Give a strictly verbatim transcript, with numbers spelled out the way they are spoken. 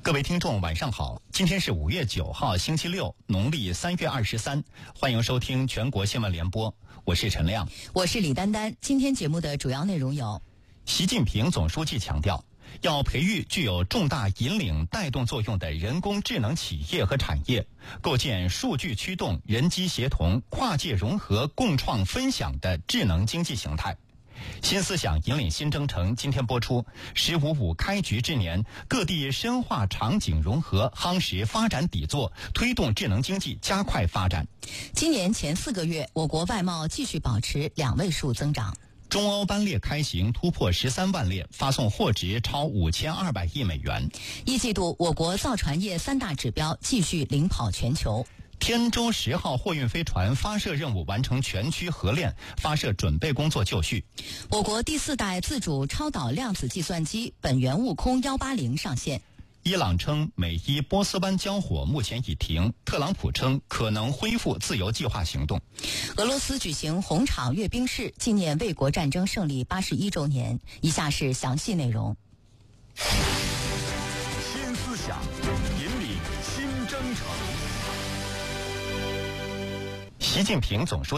各位听众晚上好，今天是五月九号星期六，农历三月二十三，欢迎收听全国新闻联播，我是陈亮， 我是李丹丹。今天节目的主要内容有： 习近平总书记强调，要培育具有重大引领带动作用的人工智能企业和产业，构建数据驱动、人机协同、跨界融合、共创分享的智能经济形态。新思想引领新征程今天播出，十五五开局之年，各地深化场景融合，夯实发展底座，推动智能经济加快发展。 今年前四个月，我国外贸继续保持两位数增长。 中欧班列开行突破十三万列，发送货值超五千二百亿美元。 一季度，我国造船业三大指标继续领跑全球。 天舟十号货运飞船发射任务完成全区合练，发射准备工作就绪。 我国第四代自主超导量子计算机本源悟空一八零上线。 伊朗称美伊波斯湾交火目前已停，特朗普称可能恢复自由计划行动。 俄罗斯举行红场阅兵式，纪念卫国战争胜利八十一周年。以下是详细内容。 新思想引领新征程。 习近平总书